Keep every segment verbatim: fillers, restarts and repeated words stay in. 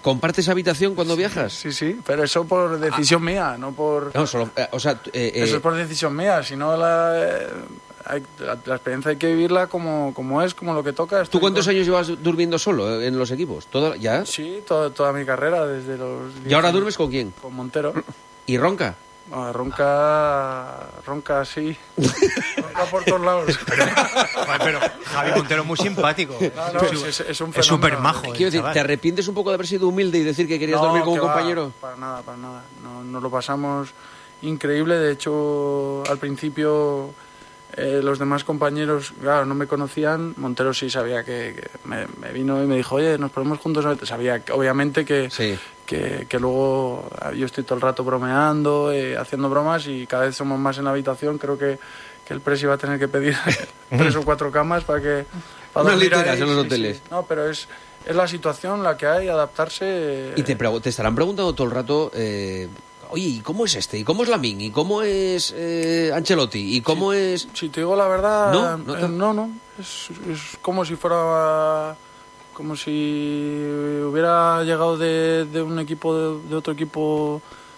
¿Compartes habitación cuando viajas? Sí, sí, pero eso por decisión ah. mía, no por... No, solo, eh, o sea... Eh, eso eh... es por decisión mía, si no la, eh, hay, la, la experiencia hay que vivirla como, como es, como lo que toca. ¿Tú cuántos con... años llevas durmiendo solo en los equipos? ¿Todo, ¿Ya? Sí, todo, toda mi carrera, desde los... ¿Y ahora duermes con quién? Con Montero. ¿Y ronca? No, ronca, ronca sí, ronca por todos lados. Pero, pero Javi Montero es muy simpático. No, no, es, es un fenómeno. Es súper majo. Quiero decir, ¿te arrepientes un poco de haber sido humilde y decir que querías no, dormir con que un va, compañero? Para nada, para nada. No, nos lo pasamos increíble. De hecho, al principio eh, los demás compañeros, claro, no me conocían. Montero sí sabía que, que me, me vino y me dijo, oye, nos ponemos juntos. Sabía, obviamente, que... Sí. Que, que luego yo estoy todo el rato bromeando, eh, haciendo bromas y cada vez somos más en la habitación. Creo que, que el presi va a tener que pedir tres o cuatro camas para que... Para unas literas en los sí, hoteles. Sí. No, pero es, es la situación la que hay, adaptarse... Eh... Y te, te estarán preguntando todo el rato... Eh... Oye, ¿y cómo es este? ¿Y cómo es Lamine? ¿Y cómo es eh, Ancelotti? ¿Y cómo si, es...? Si te digo la verdad... No, no, eh, no, no. Es, es como si fuera... Como si hubiera llegado de, de un equipo, de, de otro equipo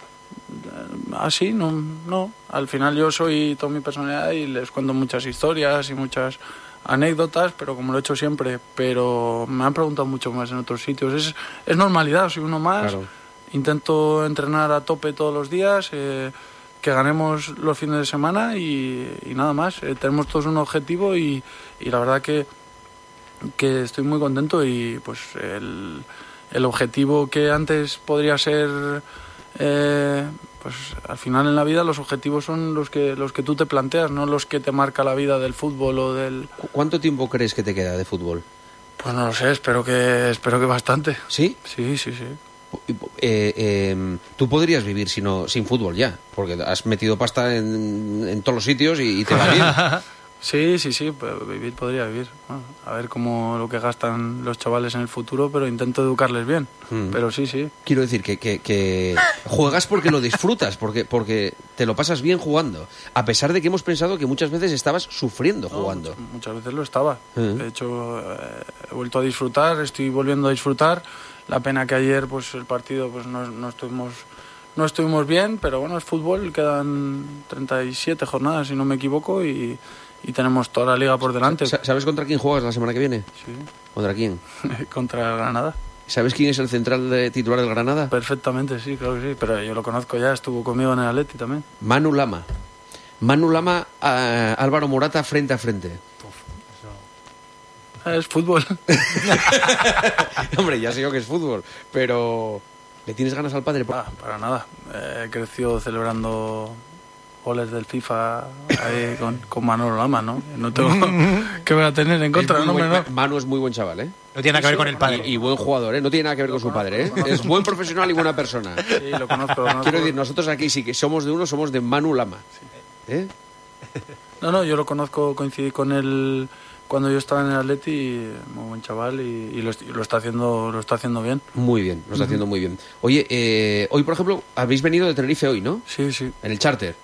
así, no, no. Al final yo soy toda mi personalidad y les cuento muchas historias y muchas anécdotas, pero como lo he hecho siempre. Pero me han preguntado mucho más en otros sitios. Es, es normalidad, soy uno más. Claro. Intento entrenar a tope todos los días, eh, que ganemos los fines de semana y, y nada más. Eh, tenemos todos un objetivo y, y la verdad que que estoy muy contento y pues el, el objetivo que antes podría ser eh, pues al final en la vida los objetivos son los que los que tú te planteas, no los que te marca la vida del fútbol o del... ¿Cuánto tiempo crees que te queda de fútbol? Pues no lo sé, espero que espero que bastante. ¿Sí? Sí, sí, sí. Eh, eh, tú podrías vivir sino, sin fútbol ya, porque has metido pasta en, en todos los sitios y, y te va bien. Sí, sí, sí, pues vivir podría vivir. Bueno, a ver cómo lo que gastan los chavales en el futuro, pero intento educarles bien. Mm. Pero sí, sí. Quiero decir que, que, que juegas porque lo disfrutas, porque, porque te lo pasas bien jugando, a pesar de que hemos pensado que muchas veces estabas sufriendo no, jugando. Muchas, muchas veces lo estaba. Mm. De hecho, eh, he vuelto a disfrutar, estoy volviendo a disfrutar. La pena que ayer pues el partido pues no, no estuvimos... No estuvimos bien, pero bueno, es fútbol, quedan treinta y siete jornadas, si no me equivoco, y... Y tenemos toda la liga por delante. ¿Sabes contra quién juegas la semana que viene? Sí. ¿Contra quién? Contra el Granada. ¿Sabes quién es el central de titular del Granada? Perfectamente, sí, claro que sí. Pero yo lo conozco ya, estuvo conmigo en el Atleti también. Manu Lama. Manu Lama, a Álvaro Morata frente a frente. Uf, eso... Es fútbol. Hombre, ya sé yo que es fútbol, pero... ¿Le tienes ganas al padre? Ah, para nada. Eh, creció celebrando... goles del FIFA ahí con, con Manolo Lama, ¿no? No tengo que voy a tener en contra. No, buen, no. Manu es muy buen chaval, ¿eh? No tiene nada que ver con el padre. Y, y buen jugador, ¿eh? No tiene nada que ver con su padre, ¿eh? Es buen profesional y buena persona. Sí, lo conozco. Lo conozco. Quiero decir, nosotros aquí sí que somos de uno, somos de Manu Lama. ¿Eh? No, no, yo lo conozco, coincidí con él cuando yo estaba en el Atleti, muy buen chaval y, y lo, lo está haciendo lo está haciendo bien. Muy bien, lo está haciendo muy bien. Oye, eh, hoy, por ejemplo, habéis venido de Tenerife hoy, ¿no? Sí, sí. En el charter.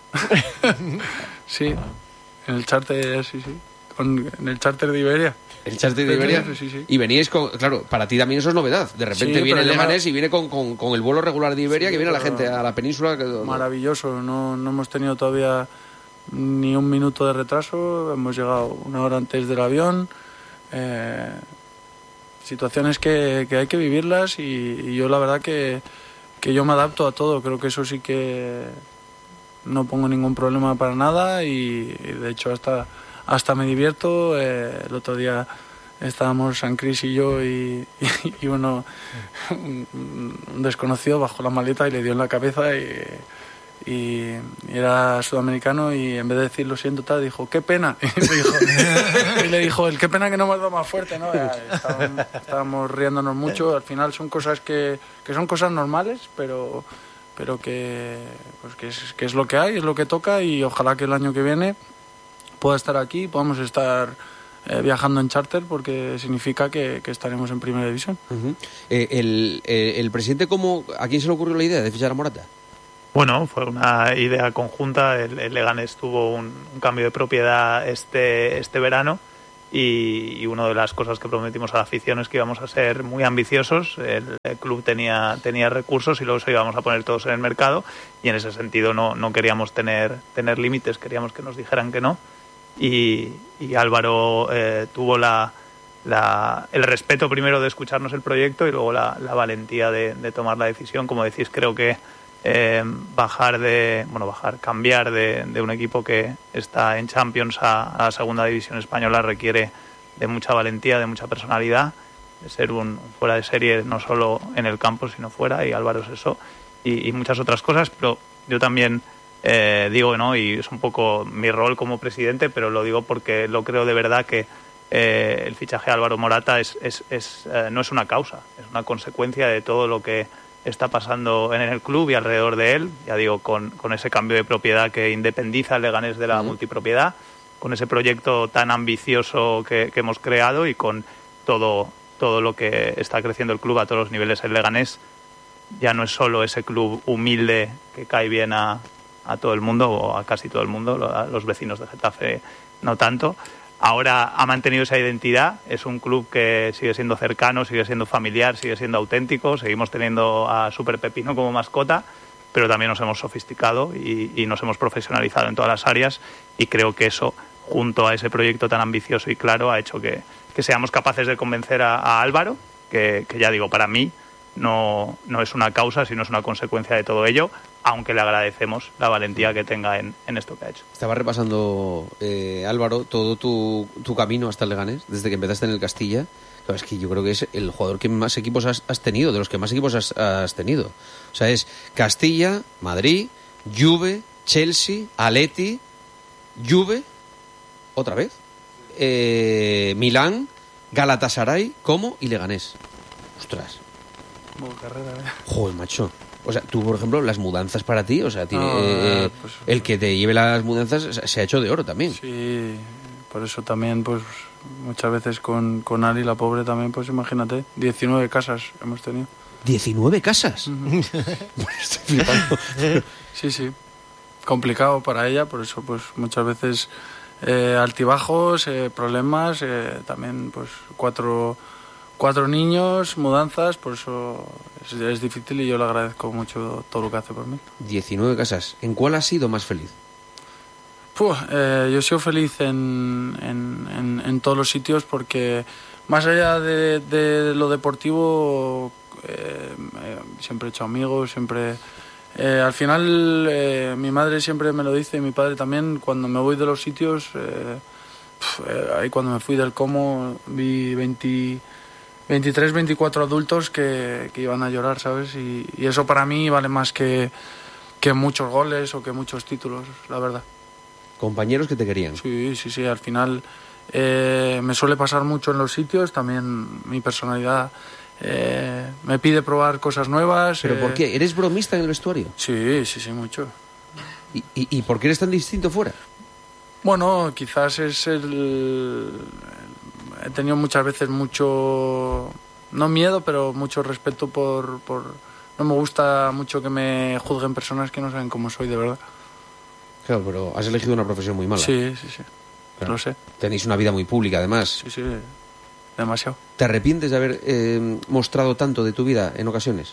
Sí, en el charter, sí, sí. Con, en el charter de Iberia. El charter de Iberia. Sí, sí. Y veníais con... Claro, para ti también eso es novedad. De repente sí, viene el Leganés me... y viene con, con, con el vuelo regular de Iberia, sí, que viene la gente a la península. Que... Maravilloso. No, no hemos tenido todavía ni un minuto de retraso. Hemos llegado una hora antes del avión. Eh, situaciones que, que hay que vivirlas y, y yo la verdad que, que yo me adapto a todo. Creo que eso sí que... no pongo ningún problema para nada y, y de hecho hasta hasta me divierto. Eh, el otro día estábamos San Cris y yo y, y, y uno un, un desconocido bajó la maleta y le dio en la cabeza y, y era sudamericano y en vez de decir lo siento tal dijo qué pena y le dijo, y le dijo el qué pena que no me has dado más fuerte, ¿no? Estábamos, estábamos riéndonos mucho. Al final son cosas que, que son cosas normales, pero pero que, pues que, es, que es lo que hay, es lo que toca y ojalá que el año que viene pueda estar aquí, podamos estar eh, viajando en charter porque significa que, que estaremos en primera división. Uh-huh. eh, el, eh, el presidente, ¿cómo, ¿a quién se le ocurrió la idea de fichar a Morata? Bueno, fue una idea conjunta. El, el Leganés tuvo un, un cambio de propiedad este, este verano y, y una de las cosas que prometimos a la afición es que íbamos a ser muy ambiciosos. El, el club tenía, tenía recursos y luego se íbamos a poner todos en el mercado, y en ese sentido no, no queríamos tener, tener límites, queríamos que nos dijeran que no, y, y Álvaro eh, tuvo la, la, el respeto primero de escucharnos el proyecto y luego la, la valentía de, de tomar la decisión. Como decís, creo que Eh, bajar de, bueno, bajar, cambiar de, de un equipo que está en Champions a, a la segunda división española requiere de mucha valentía, de mucha personalidad, de ser un fuera de serie no solo en el campo sino fuera, y Álvaro es eso, y, y muchas otras cosas. Pero yo también eh, digo, ¿no? Y es un poco mi rol como presidente, pero lo digo porque lo creo de verdad, que eh, el fichaje de Álvaro Morata es, es, es, eh, no es una causa, es una consecuencia de todo lo que está pasando en el club y alrededor de él. Ya digo, con, con ese cambio de propiedad que independiza al Leganés de la uh-huh. multipropiedad, con ese proyecto tan ambicioso que, que hemos creado, y con todo, todo lo que está creciendo el club a todos los niveles. El Leganés ya no es solo ese club humilde que cae bien a, a todo el mundo, o a casi todo el mundo, a los vecinos de Getafe no tanto. Ahora ha mantenido esa identidad, es un club que sigue siendo cercano, sigue siendo familiar, sigue siendo auténtico. Seguimos teniendo a Super Pepino como mascota, pero también nos hemos sofisticado y, y nos hemos profesionalizado en todas las áreas, y creo que eso, junto a ese proyecto tan ambicioso y claro, ha hecho que, que seamos capaces de convencer a, a Álvaro, que, que ya digo, para mí no, no es una causa, sino es una consecuencia de todo ello, aunque le agradecemos la valentía que tenga en, en esto que ha hecho. Estaba repasando, eh, Álvaro, todo tu, tu camino hasta el Leganés, desde que empezaste en el Castilla. Claro, es que yo creo que es el jugador que más equipos has, has tenido, de los que más equipos has, has tenido. O sea, es Castilla, Madrid, Juve, Chelsea, Atleti, Juve, otra vez, eh, Milán, Galatasaray, Como y Leganés. Ostras. Buena carrera, ¿eh? Joder, macho. O sea, tú, por ejemplo, las mudanzas para ti, o sea, tiene, no, eh, pues, el que te lleve las mudanzas se ha hecho de oro también. Sí, por eso también, pues, muchas veces con, con Ali, la pobre también, pues imagínate, diecinueve casas hemos tenido. ¿diecinueve casas? Uh-huh. Estoy flipando. Sí, sí. Complicado para ella, por eso, pues, muchas veces eh, altibajos, eh, problemas, eh, también, pues, cuatro... Cuatro niños, mudanzas, por eso es, es difícil, y yo le agradezco mucho todo lo que hace por mí. diecinueve casas. ¿En cuál has sido más feliz? Puh, eh, yo he sido feliz en, en, en, en todos los sitios, porque más allá de, de lo deportivo, eh, eh, siempre he hecho amigos, siempre... Eh, al final, eh, mi madre siempre me lo dice, y mi padre también, cuando me voy de los sitios, eh, pf, eh, ahí cuando me fui del Como, vi veinte... veintitrés, veinticuatro adultos que, que iban a llorar, ¿sabes? Y, y eso para mí vale más que, que muchos goles o que muchos títulos, la verdad. Compañeros que te querían. Sí, sí, sí. Al final eh, me suele pasar mucho en los sitios. También mi personalidad eh, me pide probar cosas nuevas. ¿Pero eh... por qué? ¿Eres bromista en el vestuario? Sí, sí, sí, mucho. ¿Y, y, y por qué eres tan distinto fuera? Bueno, quizás es el... He tenido muchas veces mucho, no miedo, pero mucho respeto por, por... No me gusta mucho que me juzguen personas que no saben cómo soy, de verdad. Claro, pero has elegido una profesión muy mala. Sí, sí, sí. Claro. Lo sé. Tenéis una vida muy pública, además. Sí, sí, demasiado. ¿Te arrepientes de haber eh, mostrado tanto de tu vida en ocasiones?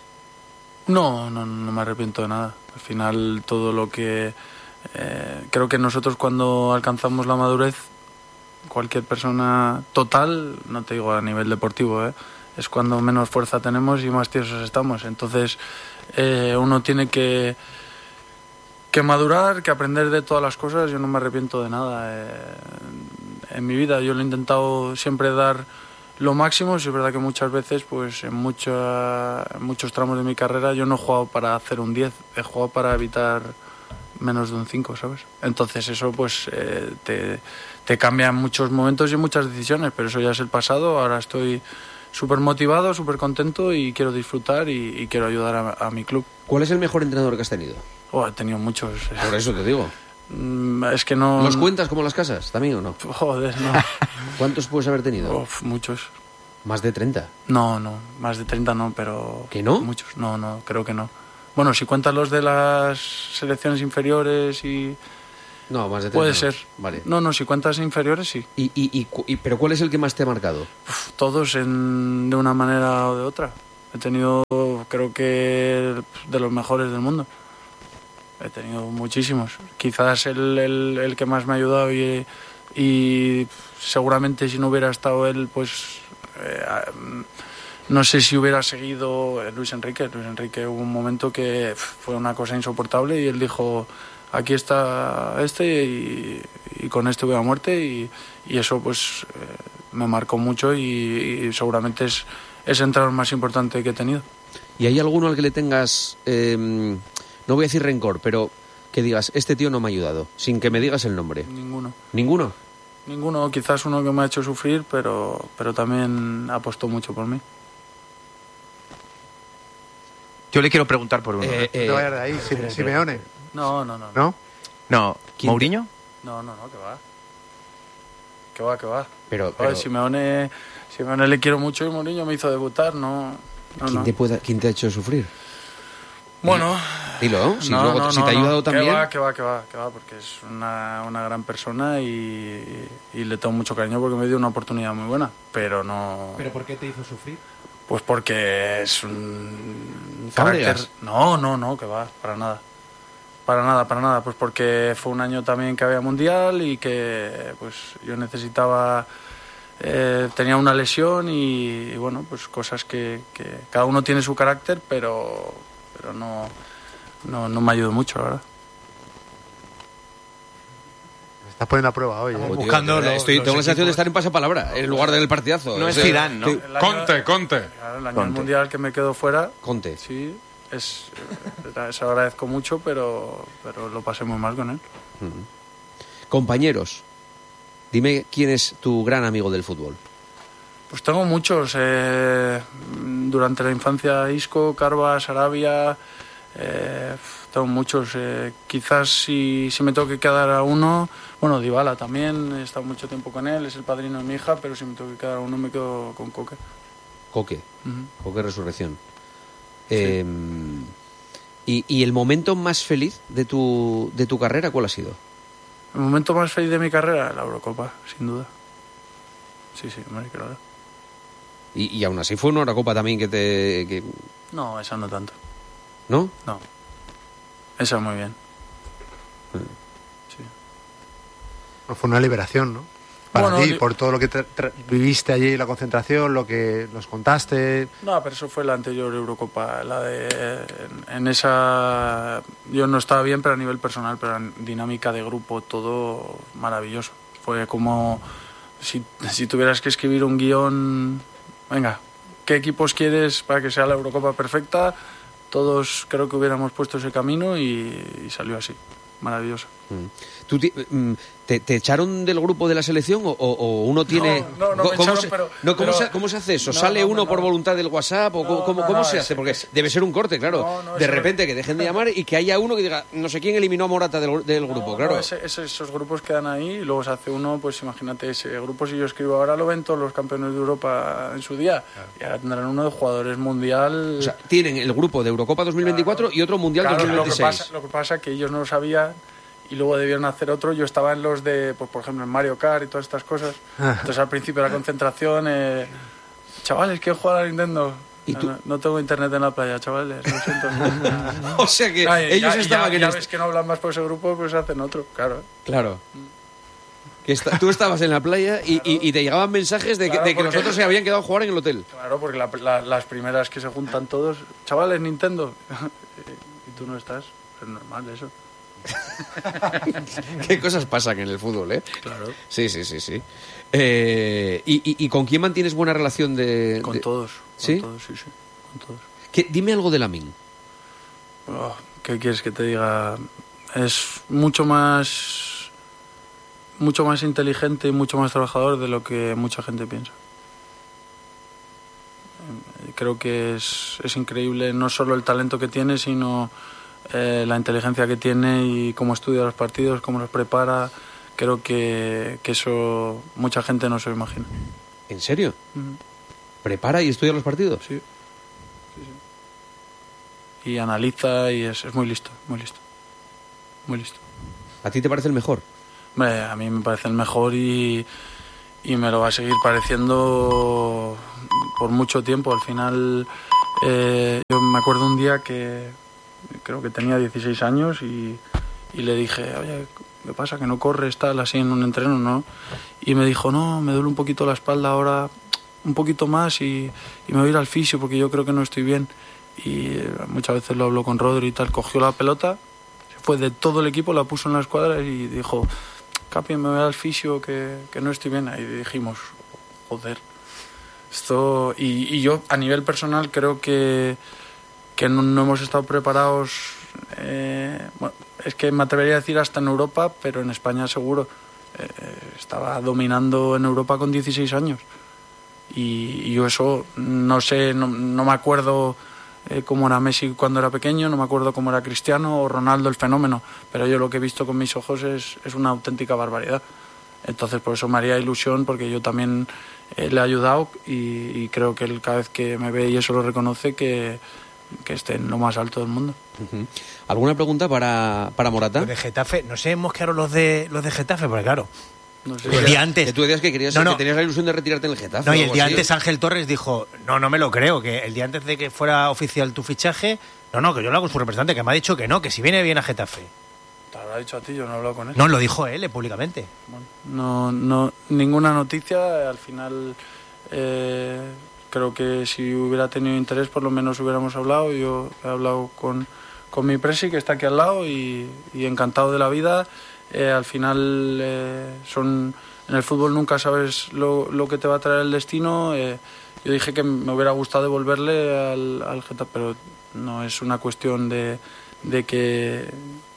No, no, no me arrepiento de nada. Al final, todo lo que... Eh, creo que nosotros, cuando alcanzamos la madurez, cualquier persona total, no te digo a nivel deportivo, ¿eh? Es cuando menos fuerza tenemos y más tiesos estamos. Entonces eh, uno tiene que, que madurar, que aprender de todas las cosas. Yo no me arrepiento de nada. Eh, en mi vida yo lo he intentado siempre dar lo máximo. Sí, es verdad que muchas veces, pues en, mucha, en muchos tramos de mi carrera, yo no he jugado para hacer un diez, he jugado para evitar menos de un cinco, ¿sabes? Entonces eso pues eh, te, te cambia en muchos momentos y en muchas decisiones, pero eso ya es el pasado. Ahora estoy súper motivado, súper contento y quiero disfrutar y, y quiero ayudar a, a mi club. ¿Cuál es el mejor entrenador que has tenido? Oh, he tenido muchos. Por eso te digo. Es que no... ¿Los cuentas como las casas también o no? Joder, no. ¿Cuántos puedes haber tenido? Oh, muchos. ¿Más de treinta? No, no, más de treinta no, pero... ¿Que no? Muchos, no, no, creo que no. Bueno, si cuentas los de las selecciones inferiores y, No, más de treinta Puede no. ser. Vale. No, no, si cuentas inferiores, sí. Y, y, y, cu- y- ¿Pero cuál es el que más te ha marcado? Uf, todos en, de una manera o de otra. He tenido, creo que, de los mejores del mundo. He tenido muchísimos. Quizás el, el, el que más me ha ayudado y, y seguramente si no hubiera estado él, pues eh, no sé si hubiera seguido Luis Enrique. Luis Enrique hubo un momento que fue una cosa insoportable y él dijo, aquí está este y, y con este voy a muerte y, y eso pues eh, me marcó mucho y, y seguramente es, es el entrenador más importante que he tenido. ¿Y hay alguno al que le tengas, eh, no voy a decir rencor, pero que digas, este tío no me ha ayudado, sin que me digas el nombre? Ninguno. ¿Ninguno? Ninguno, quizás uno que me ha hecho sufrir, pero, pero también apostó mucho por mí. Yo le quiero preguntar por uno. Eh, No te vayas de ahí, Sim- Simeone. No, no, no. ¿No? No, ¿Quién- ¿Mourinho? No, no, no, que va. Que va, que va. Pero, Joder, pero Simeone, Simeone le quiero mucho y Mourinho me hizo debutar, no. no, ¿quién, no. te pueda- ¿quién te ha hecho sufrir? Bueno. Dilo, si, no, luego, no, si no, te ha no. ayudado Que también. va, que va, que va, que va, porque es una, una gran persona y, y le tengo mucho cariño porque me dio una oportunidad muy buena, pero no. ¿Pero por qué te hizo sufrir? Pues porque es un ¿Fábregas? carácter... No, no, no, que va, para nada. Para nada, para nada. Pues porque fue un año también que había mundial y que pues yo necesitaba... eh, tenía una lesión y, y bueno, pues cosas que, que cada uno tiene su carácter, pero, pero no, no, no me ayudó mucho, la verdad. Me estás poniendo a prueba hoy. ¿eh? Joder, tío, buscando de verdad, los- estoy, los tengo la sensación de equipos. estar en pasapalabra, en lugar del partidazo. No es Ese- Zidane, ¿no? que- El año- Conte, Conte. Claro, el año Conte. del mundial que me quedo fuera, Conte. sí, es, eh, se agradezco mucho, pero, pero lo pasé muy mal con él. Compañeros, dime quién es tu gran amigo del fútbol. Pues tengo muchos. Eh, durante la infancia, Isco, Carva, Sarabia. Eh, tengo muchos. Eh, quizás si, si me tengo que quedar a uno. Bueno, Dybala también. He estado mucho tiempo con él. Es el padrino de mi hija. Pero si me tengo que quedar a uno, me quedo con Coque. Coque. Ujú. Coque Resurrección. Eh, y, ¿Y el momento más feliz de tu, de tu carrera cuál ha sido? El momento más feliz de mi carrera, la Eurocopa, sin duda. Sí, sí, hombre, claro. Y, y aún así fue una Eurocopa también que te... que- No, esa no tanto. ¿No? No. Esa muy bien. Sí. Fue una liberación, ¿no? Para Bueno, ti, li- por todo lo que tra- tra- viviste allí, la concentración, lo que nos contaste. No, pero eso fue la anterior Eurocopa, la de en, en esa yo no estaba bien, pero a nivel personal, pero en dinámica de grupo todo maravilloso. Fue como si, si tuvieras que escribir un guión, venga, ¿qué equipos quieres para que sea la Eurocopa perfecta? Todos creo que hubiéramos puesto ese camino y, y salió así, maravilloso. Mm. ¿Tú ti- mm, te, te echaron del grupo de la selección o, o- o uno tiene... No, no, no me ¿Cómo, echaron, se, pero- no, ¿cómo, pero- se, ¿Cómo se hace eso? No, ¿Sale no, uno no. por voluntad del WhatsApp? ¿O No, cómo, cómo, no, cómo no, se es- hace? Porque es- debe ser un corte, claro. No, no, de eso- repente que dejen de llamar y que haya uno que diga, no sé quién eliminó a Morata del, del grupo, No, claro. no, ese- ese- esos grupos quedan ahí y luego se hace uno, pues imagínate, ese grupo si yo escribo ahora lo ven todos los campeones de Europa en su día y ahora tendrán uno de jugadores mundial. O sea, tienen el grupo de Eurocopa dos mil veinticuatro y otro Mundial Claro, dos mil lo que veintiséis. pasa, lo que pasa que ellos no lo sabían y luego debieron hacer otro. Yo estaba en los de, pues, por ejemplo, en Mario Kart y todas estas cosas. Entonces al principio de la concentración, eh, chavales, ¿quiero jugar a Nintendo? ¿Y no, tú? no, no tengo internet en la playa, chavales, lo siento. O sea que Ah, y ellos ya, y estaban ya, en ya este- ves que no hablan más por ese grupo, pues hacen otro, claro. Claro. Que esta- tú estabas en la playa y, y- y te llegaban mensajes de que, Claro, de que los porque- otros se habían quedado a jugar en el hotel. Claro, porque la- la- las primeras que se juntan todos, chavales, Nintendo. Y tú no estás, es normal eso. Qué cosas pasan en el fútbol, ¿eh? Claro. Sí, sí, sí, sí. Eh, y, y- y con quién mantienes buena relación de...? Con de- todos. ¿Sí? Con todos, sí, sí. Con todos. ¿Qué- dime algo de Lamine. Oh, ¿qué quieres que te diga? Es mucho más mucho más inteligente y mucho más trabajador de lo que mucha gente piensa. Eh, Creo que es, es increíble no solo el talento que tiene, sino eh, la inteligencia que tiene y cómo estudia los partidos, cómo los prepara. Creo que, que eso mucha gente no se lo imagina. ¿En serio? Ujú. ¿Prepara y estudia los partidos? Sí. Sí, sí. Y analiza y es, es muy listo, muy listo. Muy listo. ¿A ti te parece el mejor? Hombre, a mí me parece el mejor y, y me lo va a seguir pareciendo por mucho tiempo. Al final, eh, yo me acuerdo un día que creo que tenía dieciséis años y, y le dije, oye, ¿qué pasa? Que no corres, tal, así en un entreno, ¿no? Y me dijo, no, me duele un poquito la espalda ahora, un poquito más y, y me voy a ir al fisio porque yo creo que no estoy bien. Y muchas veces lo hablo con Rodri y tal, cogió la pelota, se fue de todo el equipo, la puso en la escuadra y dijo, Capi, me voy al fisio que, que no estoy bien. Ahí dijimos, joder, esto... Y, y yo, a nivel personal, creo que, que no, no hemos estado preparados, eh, bueno, es que me atrevería a decir hasta en Europa, pero en España seguro. Eh, estaba dominando en Europa con dieciséis años. Y, y yo eso, no sé, no, no me acuerdo... Eh, cómo era Messi cuando era pequeño, no me acuerdo cómo era Cristiano o Ronaldo, el fenómeno, pero yo lo que he visto con mis ojos es, es una auténtica barbaridad. Entonces por eso me haría ilusión, porque yo también eh, le he ayudado y, y creo que él cada vez que me ve y eso lo reconoce, que, que esté en lo más alto del mundo. Uh-huh. ¿Alguna pregunta para, para Morata? Los de Getafe, no sé, mosquearon los de, los de Getafe, porque claro... No sé, el día antes. Que tú decías que querías, no, no. que tenías la ilusión de retirarte en el Getafe. No, y el día así. antes Ángel Torres dijo, no, no me lo creo, que el día antes de que fuera oficial tu fichaje, no, no, que yo lo hago con su representante, que me ha dicho que no, que si viene bien a Getafe. te lo ha dicho a ti, yo no he hablado con él. No, lo dijo él eh, públicamente. Bueno, no, no, ninguna noticia, al final eh, creo que si hubiera tenido interés por lo menos hubiéramos hablado. Yo he hablado con, con mi presi que está aquí al lado y, y encantado de la vida. Eh, al final eh, son... En el fútbol nunca sabes lo, lo que te va a traer el destino. Eh, yo dije que me hubiera gustado devolverle al, al Getafe, pero no es una cuestión de, de que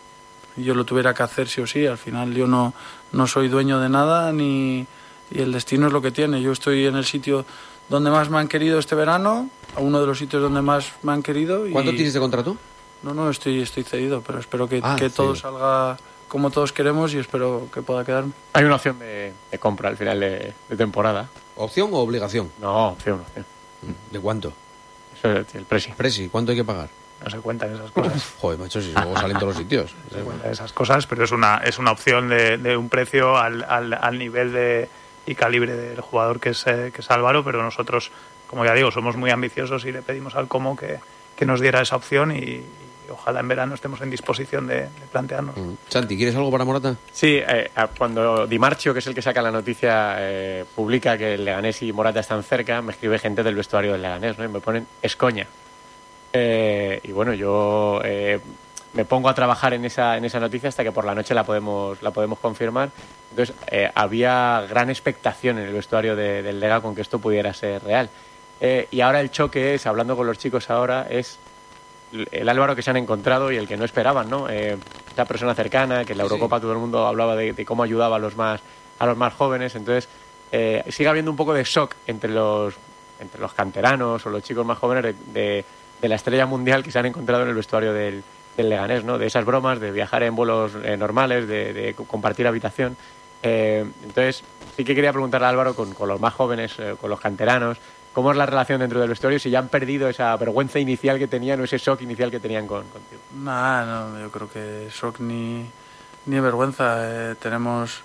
yo lo tuviera que hacer sí o sí. Al final yo no, no soy dueño de nada ni, y el destino es lo que tiene. Yo estoy en el sitio donde más me han querido este verano, a uno de los sitios donde más me han querido. Y... ¿Cuánto tienes de contrato? No, no, estoy, estoy cedido, pero espero que, ah, que todo sí. salga como todos queremos y espero que pueda quedarme. Hay una opción de, de compra al final de, de temporada. ¿Opción o obligación? No, opción, opción. ¿De cuánto? Eso es el presi. Presi, ¿cuánto hay que pagar? No se cuentan esas cosas. Joder, macho, si luego salen todos los sitios. No se cuentan esas cosas, pero es una, es una opción de, de un precio al, al, al nivel de, y calibre del jugador que es, eh, que es Álvaro, pero nosotros, como ya digo, somos muy ambiciosos y le pedimos al Como que, que nos diera esa opción y, ojalá en verano estemos en disposición de, de plantearnos. Mm. Santi, ¿quieres algo para Morata? Sí, eh, cuando Di Marchio, que es el que saca la noticia, eh, publica que el Leganés y Morata están cerca, me escribe gente del vestuario del Leganés, ¿no? Y me ponen, es coña. Eh, y bueno, yo eh, me pongo a trabajar en esa, en esa noticia hasta que por la noche la podemos, la podemos confirmar. Entonces, eh, había gran expectación en el vestuario de, del Lega con que esto pudiera ser real. Eh, y ahora el choque es, hablando con los chicos ahora, es el Álvaro que se han encontrado y el que no esperaban, ¿no? Eh, esa persona cercana, que en la Eurocopa sí. Todo el mundo hablaba de, de cómo ayudaba a los más, a los más jóvenes. Entonces, eh, sigue habiendo un poco de shock entre los, entre los canteranos o los chicos más jóvenes de, de, de la estrella mundial que se han encontrado en el vestuario del, del Leganés, ¿no? De esas bromas, de viajar en vuelos eh, normales, de, de compartir habitación. Eh, entonces, sí que quería preguntarle a Álvaro con, con los más jóvenes, eh, con los canteranos, ¿cómo es la relación dentro del vestuario? Si ya han perdido esa vergüenza inicial que tenían o ese shock inicial que tenían con, contigo. Nah, no, yo creo que shock ni, ni vergüenza. Eh, tenemos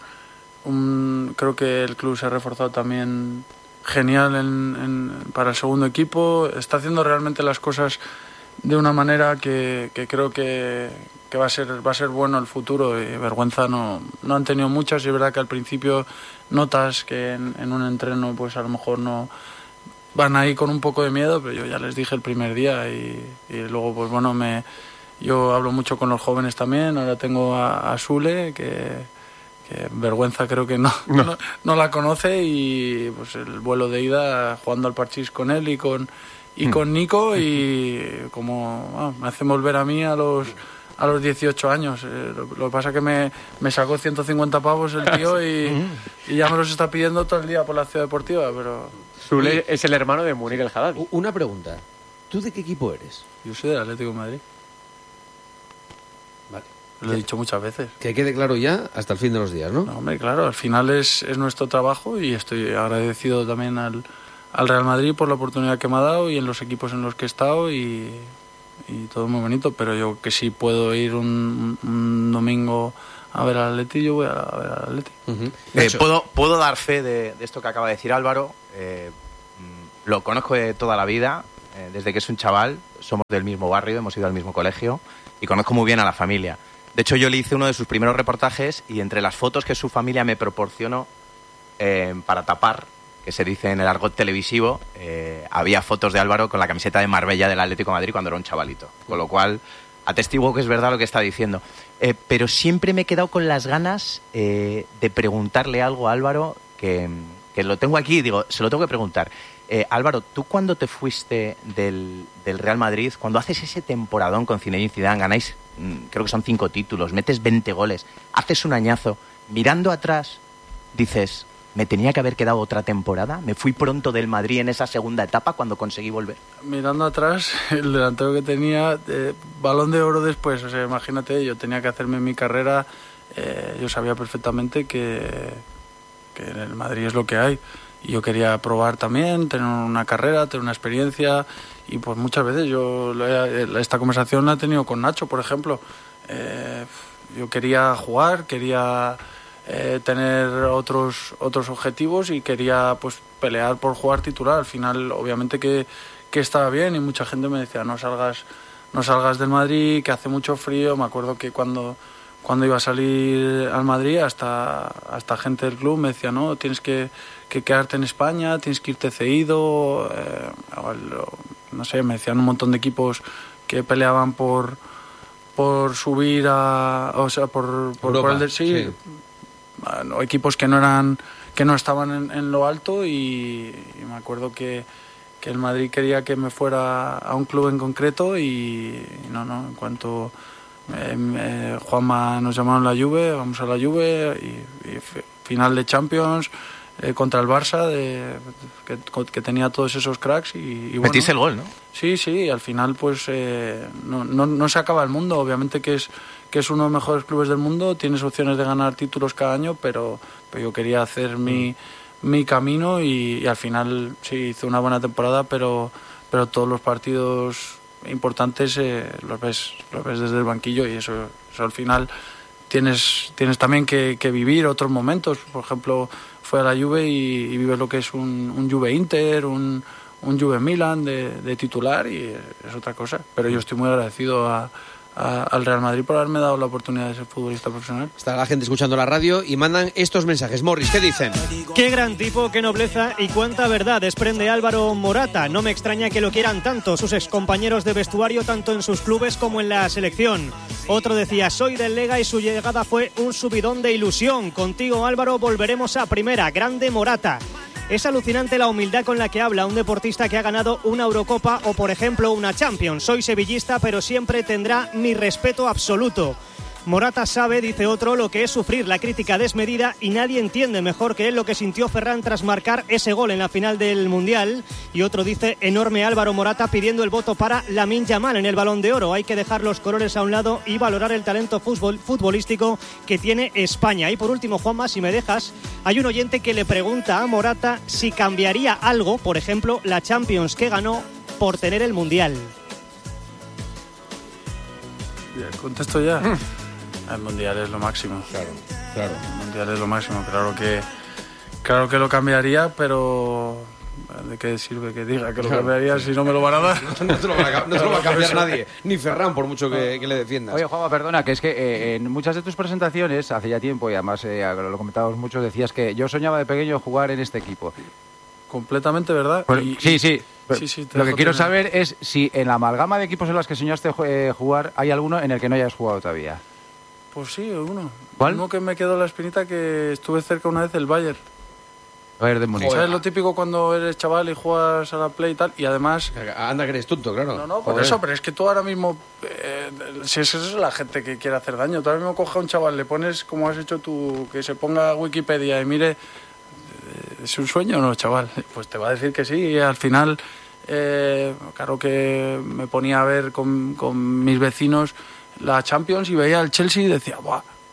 un... Creo que el club se ha reforzado también genial en, en, para el segundo equipo. Está haciendo realmente las cosas de una manera que, que creo que, que va a ser va a ser bueno el futuro. Y vergüenza no, no han tenido muchas. Y es verdad que al principio notas que en, en un entreno pues a lo mejor no... van ahí con un poco de miedo, pero yo ya les dije el primer día y, y luego pues bueno, me yo hablo mucho con los jóvenes también. Ahora tengo a, a Sule, que, que vergüenza creo que no, no. no no la conoce, y pues el vuelo de ida jugando al parchís con él y con y con Nico, y como bueno, me hace volver a mí a los a los dieciocho años. Eh, lo, lo que pasa es que me, me sacó ciento cincuenta pavos el tío y, y ya me los está pidiendo todo el día por la ciudad deportiva, pero... Sule es el hermano de Munir el Haddadi. Una pregunta. ¿Tú de qué equipo eres? Yo soy del Atlético de Madrid. Vale. Lo he dicho muchas veces. Que quede claro ya hasta el fin de los días, ¿no? No, hombre, claro. Al final es, es nuestro trabajo y estoy agradecido también al, al Real Madrid por la oportunidad que me ha dado y en los equipos en los que he estado y, y todo muy bonito. Pero yo que sí puedo ir un, un domingo a ver al Atleti, yo voy a, a ver al Atleti. Uh-huh. Eh, ¿puedo, puedo dar fe de, de esto que acaba de decir Álvaro. Eh, lo conozco de toda la vida, eh, desde que es un chaval, somos del mismo barrio, hemos ido al mismo colegio y conozco muy bien a la familia. De hecho, yo le hice uno de sus primeros reportajes y entre las fotos que su familia me proporcionó eh, para tapar, que se dice en el argot televisivo, eh, había fotos de Álvaro con la camiseta de Marbella del Atlético de Madrid cuando era un chavalito. Con lo cual, atestiguo que es verdad lo que está diciendo. Eh, pero siempre me he quedado con las ganas eh, de preguntarle algo a Álvaro, que, que lo tengo aquí y digo, se lo tengo que preguntar. Eh, Álvaro, tú cuando te fuiste del, del Real Madrid, cuando haces ese temporadón con Zinedine Zidane, ganáis, mmm, creo que son cinco títulos, metes veinte goles, haces un añazo, mirando atrás, dices... ¿Me tenía que haber quedado otra temporada? ¿Me fui pronto del Madrid en esa segunda etapa cuando conseguí volver? Mirando atrás, el delantero que tenía, eh, balón de oro después. O sea, imagínate, yo tenía que hacerme mi carrera. Eh, yo sabía perfectamente que, que en el Madrid es lo que hay. Y yo quería probar también, tener una carrera, tener una experiencia. Y pues muchas veces yo esta conversación la he tenido con Nacho, por ejemplo. Eh, yo quería jugar, quería... Eh, tener otros otros objetivos y quería pues pelear por jugar titular. Al final obviamente que, que estaba bien y mucha gente me decía no salgas no salgas del Madrid, que hace mucho frío. Me acuerdo que cuando cuando iba a salir al Madrid hasta hasta gente del club me decía no, tienes que, que quedarte en España, tienes que irte cedido, eh, no sé, me decían un montón de equipos que peleaban por por subir a o sea por por, por el de, sí, sí. Bueno, equipos que no eran que no estaban en, en lo alto y, y me acuerdo que, que el Madrid quería que me fuera a un club en concreto y, y no no en cuanto eh, eh, Juanma nos llamaron la Juve, vamos a la Juve y, y final de Champions eh, contra el Barça de, que, que tenía todos esos cracks y, y bueno, metiste el gol, ¿no? Sí, sí, al final pues eh, no, no, no se acaba el mundo, obviamente que es que es uno de los mejores clubes del mundo, tienes opciones de ganar títulos cada año, pero, pero yo quería hacer mi, mi camino y, y al final sí hice una buena temporada, pero, pero todos los partidos importantes eh, los ves los ves desde el banquillo y eso, eso al final tienes tienes también que, que vivir otros momentos. Por ejemplo, fue a la Juve y, y vives lo que es un, un Juve Inter, un, un Juve Milan de, de titular y es otra cosa, pero yo estoy muy agradecido a A, al Real Madrid por haberme dado la oportunidad de ser futbolista profesional. Está la gente escuchando la radio y mandan estos mensajes. Morris, ¿qué dicen? Qué gran tipo, qué nobleza y cuánta verdad desprende Álvaro Morata. No me extraña que lo quieran tanto sus excompañeros de vestuario, tanto en sus clubes como en la selección. Otro decía, soy del Lega y su llegada fue un subidón de ilusión. Contigo, Álvaro, volveremos a primera. Grande Morata. Es alucinante la humildad con la que habla un deportista que ha ganado una Eurocopa o, por ejemplo, una Champions. Soy sevillista, pero siempre tendrá mi respeto absoluto. Morata sabe, dice otro, lo que es sufrir la crítica desmedida y nadie entiende mejor que él lo que sintió Ferran tras marcar ese gol en la final del Mundial. Y otro dice, enorme Álvaro Morata pidiendo el voto para Lamine Yamal en el Balón de Oro. Hay que dejar los colores a un lado y valorar el talento futbol, futbolístico que tiene España. Y por último, Juanma, si me dejas, hay un oyente que le pregunta a Morata si cambiaría algo, por ejemplo, la Champions que ganó por tener el Mundial. Ya, contesto ya. El Mundial es lo máximo. Claro, claro. El Mundial es lo máximo. Claro que, claro que lo cambiaría, pero ¿de qué sirve que diga que lo cambiaría si no me lo van a dar? No te lo, van a, no te lo va a cambiar nadie, ni Ferran, por mucho que, que le defiendas. Oye, Juanma, perdona, que es que eh, en muchas de tus presentaciones, hace ya tiempo, y además eh, lo comentábamos mucho, decías que yo soñaba de pequeño jugar en este equipo. Completamente verdad. Pues, y, sí, sí. sí, sí lo que quiero tener... saber es si en la amalgama de equipos en los que soñaste eh, jugar, hay alguno en el que no hayas jugado todavía. Pues sí, uno. ¿Cuál? Uno que me quedó la espinita que estuve cerca una vez, el Bayern. Bayern de Múnich. ¿Sabes lo típico cuando eres chaval y juegas a la Play y tal? Y además... Anda que eres tonto, claro. No, no, por Joder. eso, pero es que tú ahora mismo... Eh, si es eso es la gente que quiere hacer daño. Tú ahora mismo coges a un chaval, le pones, como has hecho tú, que se ponga Wikipedia y mire... ¿Es un sueño o no, chaval? Pues te va a decir que sí. Y al final, eh, claro que me ponía a ver con, con mis vecinos la Champions y veía al Chelsea y decía, ¡buah!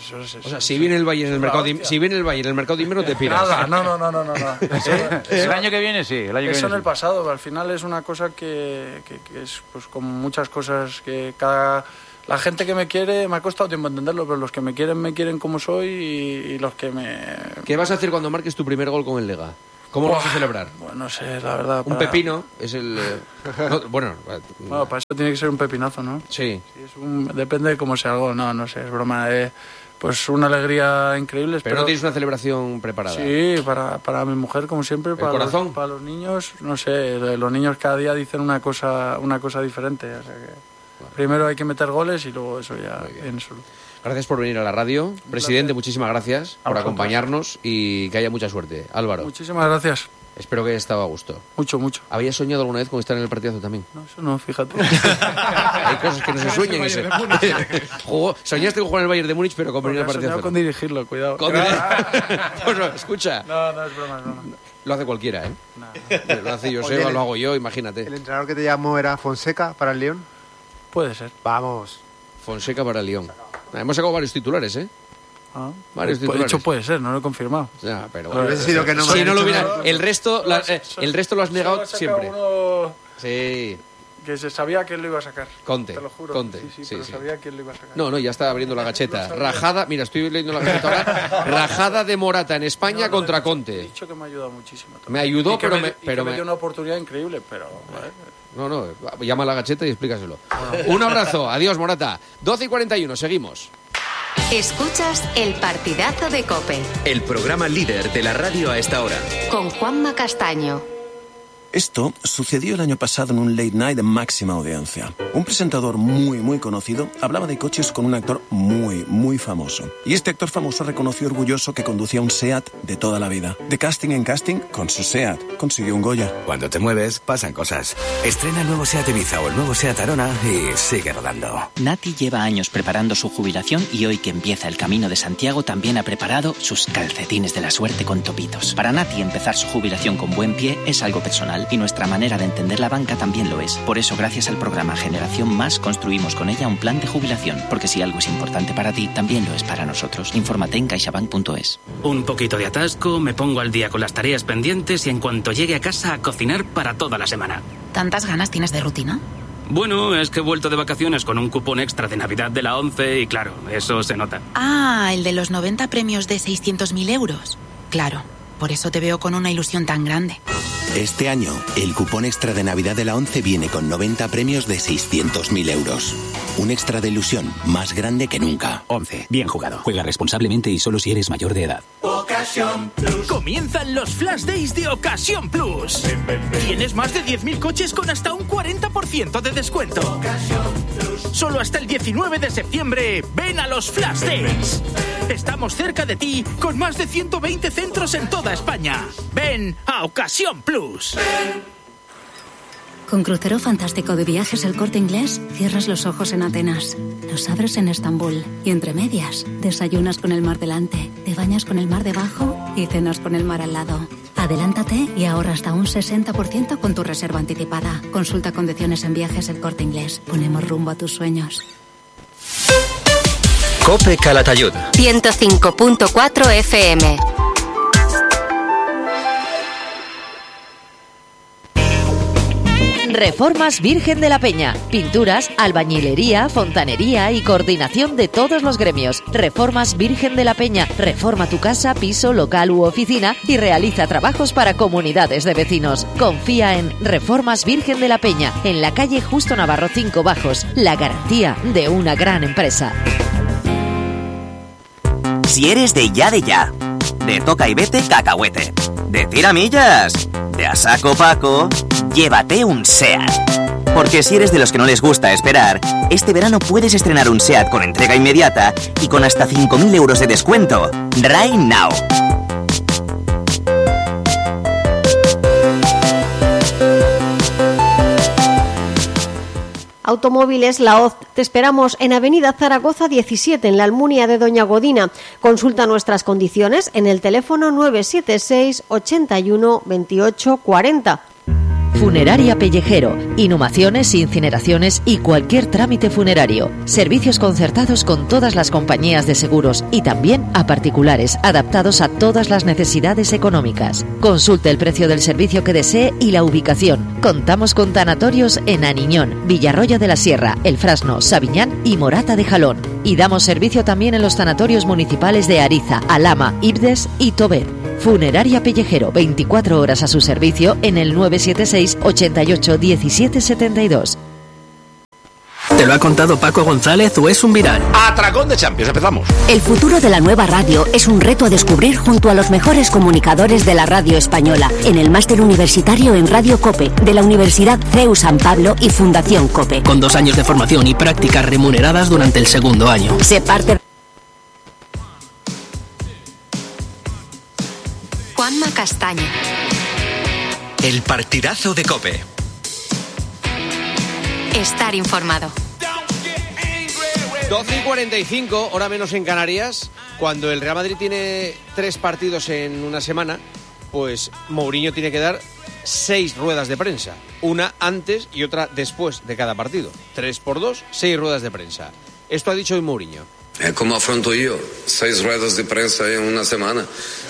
eso es, eso O sea, es, si viene el Bayern en el es la mercado de, hostia. si viene el Bayern en el mercado de invierno te piras. Nada, no, no, no, no, no. no. Eso, El año que viene sí, el año que eso viene en el sí. pasado, al final es una cosa que, que, que es pues como muchas cosas que cada... La gente que me quiere, me ha costado tiempo entenderlo, pero los que me quieren, me quieren como soy y, y los que me... ¿Qué vas a hacer cuando marques tu primer gol con el Lega? ¿Cómo lo vas a celebrar? Bueno, no sé, la verdad. Un para- pepino es el... eh, no, bueno, Bueno, para eso tiene que ser un pepinazo, ¿no? sí. Sí, es un- depende de cómo sea algo, no, no sé, es broma. Eh, pues una alegría increíble. Pero no tienes una celebración preparada. Sí, para, para mi mujer, como siempre. Para corazón? Los, para los niños, no sé, los niños cada día dicen una cosa, una cosa diferente. O sea que primero hay que meter goles y luego eso ya viene solo. Gracias por venir a la radio. Presidente, muchísimas gracias por vosotros. acompañarnos y que haya mucha suerte. Álvaro, Muchísimas gracias. espero que haya estado a gusto. Mucho, mucho. ¿Habías soñado alguna vez con estar en el partidazo también? No, eso no, fíjate. Hay cosas que no se sueñan. y se- Jugó- Soñaste con jugar en el Bayern de Múnich, pero con venir al Porque he soñado partidazo. con dirigirlo, cuidado. Con- Pues no, escucha, No, no, es broma, es broma. lo hace cualquiera, ¿eh? No, Lo hace Oye, Joseba, el- lo hago yo, imagínate. ¿El entrenador que te llamó era Fonseca para el León? puede ser. Vamos. Fonseca para el León. Hemos sacado varios titulares, ¿eh? Ah, Varios pues, de titulares. hecho puede ser, no lo he confirmado. Ya, pero Pero bueno. hubiese sido que no me Si han no lo dicho hubiera... nada. El resto, la- eh, Solo- el resto lo has solo negado he sacado siempre. uno Sí. que se sabía que él lo iba a sacar. Conte, Te lo juro. Conte, Sí, sí, sí, pero sí. sabía que él lo iba a sacar. No, no, ya está abriendo la gacheta. Lo sabía. Rajada, mira, estoy leyendo la gacheta ahora. Rajada de Morata en España No, no, contra he dicho- He Conte. dicho que me ha ayudado muchísimo. Me ayudó, Y que pero me, me- y que pero me me- dio una oportunidad increíble, pero... ¿vale? No, no, llama a la gacheta y explícaselo. Un abrazo, adiós Morata. doce y cuarenta y uno, seguimos. Escuchas El Partidazo de COPE El programa líder de la radio a esta hora. con Juanma Castaño. Esto sucedió el año pasado en un late night de máxima audiencia. Un presentador muy, muy conocido hablaba de coches con un actor muy, muy famoso. Y este actor famoso reconoció orgulloso que conducía un SEAT de toda la vida. De casting en casting, con su SEAT, consiguió un Goya. Cuando te mueves, pasan cosas. Estrena el nuevo SEAT Ibiza o el nuevo SEAT Arona y sigue rodando. Nati lleva años preparando su jubilación y hoy que empieza el Camino de Santiago también ha preparado sus calcetines de la suerte con topitos. Para Nati empezar su jubilación con buen pie es algo personal y nuestra manera de entender la banca también lo es. Por eso gracias al programa Generación Más construimos con ella un plan de jubilación, porque si algo es importante para ti, también lo es para nosotros. Infórmate en caixabank punto es. Un poquito de atasco, me pongo al día con las tareas pendientes y en cuanto llegue a casa a cocinar para toda la semana. ¿Tantas ganas tienes de rutina? Bueno, es que he vuelto de vacaciones con un cupón extra de Navidad de la ONCE y claro, eso se nota. Ah, el de los noventa premios de seiscientos mil euros. Claro, por eso te veo con una ilusión tan grande. Este año, el cupón extra de Navidad de la ONCE viene con noventa premios de seiscientos mil euros. Un extra de ilusión más grande que nunca. ONCE. Bien jugado. Juega responsablemente y solo si eres mayor de edad. Ocasión Plus. Comienzan los Flash Days de Ocasión Plus. Ven, ven, ven. Tienes más de diez mil coches con hasta un cuarenta por ciento de descuento. Ocasión Plus. Solo hasta el diecinueve de septiembre, ven a los Flash Days. Estamos cerca de ti con más de ciento veinte centros en toda España. Ven a Ocasión Plus. Con Crucero Fantástico de Viajes El Corte Inglés, cierras los ojos en Atenas, los abres en Estambul y entre medias, desayunas con el mar delante, te bañas con el mar debajo y cenas con el mar al lado. Adelántate y ahorra hasta un sesenta por ciento con tu reserva anticipada. Consulta condiciones en Viajes El Corte Inglés. Ponemos rumbo a tus sueños. COPE Calatayud. ciento cinco punto cuatro F M. Reformas Virgen de la Peña. Pinturas, albañilería, fontanería y coordinación de todos los gremios. Reformas Virgen de la Peña. Reforma tu casa, piso, local u oficina y realiza trabajos para comunidades de vecinos. Confía en Reformas Virgen de la Peña, en la calle Justo Navarro cinco Bajos. La garantía de una gran empresa. Si eres de ya de ya, de toca y vete cacahuete, de tiramillas, de a saco Paco, llévate un SEAT. Porque si eres de los que no les gusta esperar, este verano puedes estrenar un SEAT con entrega inmediata y con hasta cinco mil euros de descuento. Right now. Automóviles La Hoz. Te esperamos en Avenida Zaragoza diecisiete, en la Almunia de Doña Godina. Consulta nuestras condiciones en el teléfono nueve siete seis, ochenta y uno, veintiocho cuarenta. Funeraria Pellejero. Inhumaciones, incineraciones y cualquier trámite funerario. Servicios concertados con todas las compañías de seguros y también a particulares, adaptados a todas las necesidades económicas. Consulte el precio del servicio que desee y la ubicación. Contamos con tanatorios en Aniñón, Villarroya de la Sierra, El Frasno, Sabiñán y Morata de Jalón. Y damos servicio también en los tanatorios municipales de Ariza, Alhama, Ibdes y Tober. Funeraria Pellejero, veinticuatro horas a su servicio en el nueve siete seis, ochenta y ocho, diecisiete setenta y dos. ¿Te lo ha contado Paco González o es un viral? Atracón de Champions, empezamos. El futuro de la nueva radio es un reto a descubrir junto a los mejores comunicadores de la radio española en el máster universitario en Radio COPE de la Universidad C E U San Pablo y Fundación COPE. Con dos años de formación y prácticas remuneradas durante el segundo año. Se parte... Juanma Castaño. El partidazo de COPE. Estar informado. doce y cuarenta y cinco, hora menos en Canarias. Cuando el Real Madrid tiene tres partidos en una semana, pues Mourinho tiene que dar seis ruedas de prensa. Una antes y otra después de cada partido. Tres por dos, seis ruedas de prensa. Esto ha dicho hoy Mourinho. ¿Cómo afronto yo? Seis ruedas de prensa en una semana.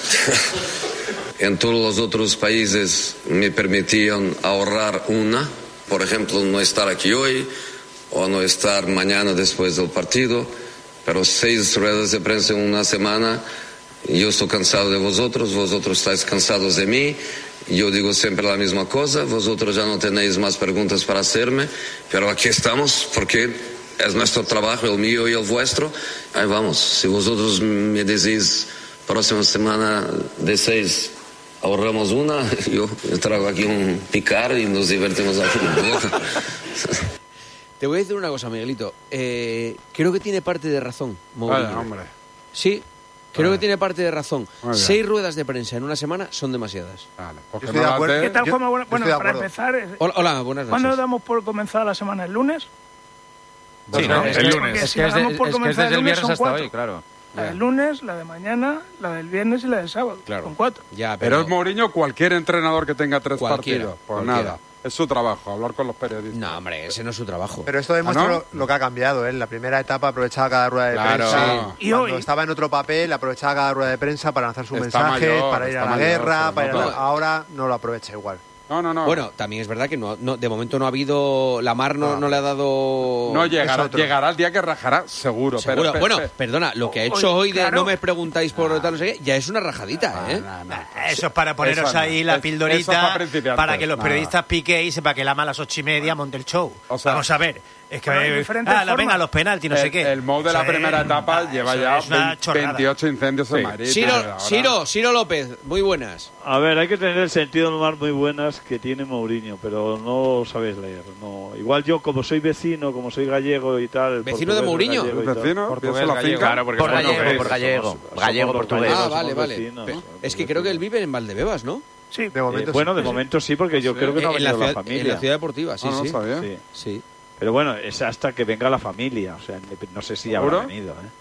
En todos los otros países me permitían ahorrar una. Por ejemplo, no estar aquí hoy o no estar mañana después del partido. Pero seis ruedas de prensa en una semana, yo estoy cansado de vosotros, vosotros estáis cansados de mí. Yo digo siempre la misma cosa, vosotros ya no tenéis más preguntas para hacerme, pero aquí estamos porque es nuestro trabajo, el mío y el vuestro. Ahí vamos, si vosotros me decís próxima semana de seis ahorramos una, yo traigo aquí un picar y nos divertimos aquí. Te voy a decir una cosa, Miguelito. Eh, creo que tiene parte de razón, Mourinho. Vale, hombre. Sí, creo Vale. que tiene parte de razón. Muy bien. Seis ruedas de prensa en una semana son demasiadas. Vale, porque no las dé- ¿Qué tal, Yo- Juanma? Bueno, yo bueno, estoy de para acuerdo. empezar... eh, Hola, hola, buenas noches. ¿Cuándo damos por comenzada la semana? ¿El lunes? Sí, ¿no? Es El que- lunes. porque Es si que la es de- damos por es que es comenzada desde el lunes viernes son hasta cuatro. hoy, claro. La del lunes, la de mañana, la del viernes y la del sábado. Claro. Son cuatro. Ya, Pero es Mourinho cualquier entrenador que tenga tres Cualquiera, partidos. Pues cualquiera. nada, es su trabajo, hablar con los periodistas. No, hombre, ese no es su trabajo. Pero esto demuestra ¿Ah, no? lo, lo que ha cambiado. ¿eh? En la primera etapa aprovechaba cada rueda de Claro. prensa. Sí. Y Cuando estaba en otro papel, aprovechaba cada rueda de prensa para lanzar sus Está mensajes, mayor, para ir a está la mayor, guerra. pero Para ir no a- todo. Ahora no lo aprovecha igual. No, no, no. Bueno, también es verdad que no, no de momento no ha habido... La Mar no, no le ha dado... No Es llegará, otro. llegará el día que rajará, seguro. Seguro. Pero, pe- bueno, pe- perdona, lo que ha Oye, hecho hoy de claro. no me preguntáis por tal, no sé qué, ya es una rajadita, ¿eh? Eso es para poneros Eso no. ahí la Es- pildorita eso es para principiantes. para que los Nada. periodistas piquéis y para que Lama a las ocho y media monte el show. sea, Vamos a ver. Es que Pero hay eh, diferentes ah, la- formas. venga, los penaltis, no el, sé qué. el Mou de la Eso es- primera etapa lleva eso ya es una veinte chorrada. veintiocho incendios en Madrid. Ciro, Ahora- Ciro, Ciro López, muy buenas. A ver, hay que tener el sentido del humor muy buenas que tiene Mourinho, pero no lo sabéis leer. No. Igual yo, como soy vecino, como soy gallego y tal... ¿Vecino de portugués, Mourinho? gallego y tal. ¿Vecino? Portugués, ¿Piensa la gallego. finca? Claro, porque Por somos gallego, los- por gallego. somos- Gallego, somos los portugués. gallegos, Ah, vale, somos vale. vecinos, Pe- ¿no? Es que creo que él vive en Valdebebas, ¿no? Sí. De momento Eh, bueno, sí. de momento sí, porque yo creo que no ha en, la venido la, ciudad, familia. en la ciudad deportiva, sí, Ah, no sí. sabía. Sí. Sí. Pero bueno, es hasta que venga la familia. O sea, no sé si ¿Seguro? habrá venido, ¿eh?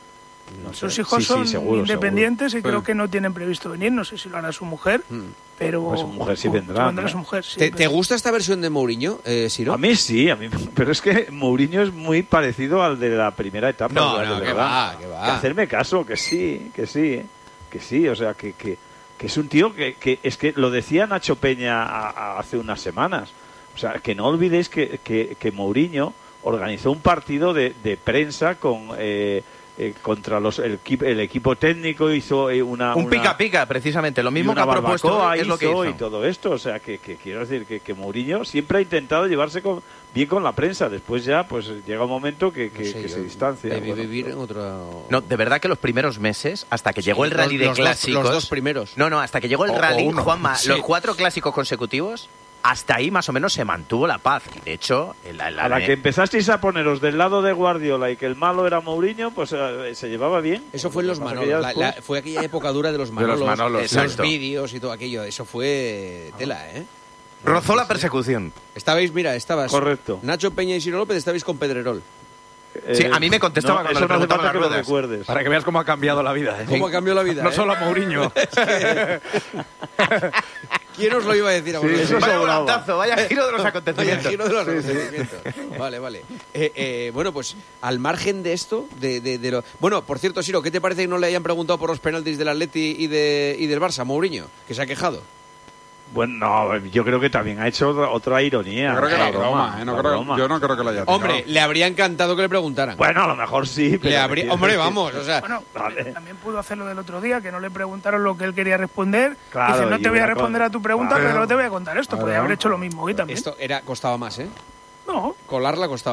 No Sus sé. hijos Sí, sí, son seguro, independientes seguro. y creo Sí. que no tienen previsto venir. No sé si lo hará su mujer, pero... Pues su mujer sí Uh, vendrá, vendrá ¿no? su mujer, sí, ¿Te, pero- te gusta esta versión de Mourinho, eh, Ciro? A mí sí, a mí, pero es que Mourinho es muy parecido al de la primera etapa. No, de no, que verdad. va, que va. Que hacerme caso, que sí, que sí, que sí, o sea, que, que, que es un tío que, que es que lo decía Nacho Peña a- a- hace unas semanas. O sea, que no olvidéis que, que, que Mourinho organizó un partido de, de prensa con eh, eh, contra los el, equi- el equipo técnico, hizo eh, una... Un una- pica pica, precisamente. Lo y mismo que una ha propuesto barbacoa es lo que hizo hizo. y todo esto, o sea que, que quiero decir que, que Mourinho siempre ha intentado llevarse con, bien con la prensa, después ya pues llega un momento que, que, No sé, que yo se distancia. debí Bueno, vivir en otro... No, de verdad que los primeros meses, hasta que Sí, llegó el los- rally de los dos- clásicos... los dos primeros. No, no, hasta que llegó el O- o rally, uno. Juanma, Sí. los cuatro clásicos consecutivos, hasta ahí más o menos se mantuvo la paz. Y de hecho... La, la- a la que empezasteis a poneros del lado de Guardiola y que el malo era Mourinho, pues eh, se llevaba bien. Eso fue en los Lo que pasa Manolos. que ya la- después- la- fue aquella época dura de los los Manolos, Manolos, los exacto. vídeos y todo aquello. Eso fue tela, ¿eh? Rozó la persecución. Estabais, mira, estabas... Correcto. Nacho Peña y Ciro López estabais con Pedrerol. Sí, Eh, a mí me contestaba no, cuando eso le no hace preguntaban falta las que lo ruedas. recuerdes. Para que veas cómo ha cambiado la vida. ¿eh? ¿Cómo cambió la vida? No eh? solo a Mourinho. ¿Quién os lo iba a decir a Sí, vosotros? eso Vaya sobraba. volantazo, vaya giro de los Vaya acontecimientos. giro de los acontecimientos. Vale, vale. Eh, eh, bueno, pues al margen de esto, de, de, de lo... Bueno, por cierto, Siro, ¿qué te parece que no le hayan preguntado por los penaltis del Atleti y, de, y del Barça, Mourinho? Que se ha quejado. Bueno, no, yo creo que también ha hecho otra, otra ironía. Yo creo que la la broma, ¿eh? No la creo- broma. yo no creo que lo haya tirado. Hombre, le habría encantado que le preguntaran. Bueno, a lo mejor sí, pero... Le habría... quiero Hombre, decir- vamos, o sea... Bueno, Vale. también pudo hacerlo del otro día, que no le preguntaron lo que él quería responder. Claro, Dice, no y te voy a hubiera responder con- a tu pregunta, Claro. pero no te voy a contar esto. Claro. Podría haber hecho lo mismo hoy también. Esto era, costaba más, ¿eh? No. Colarla costaba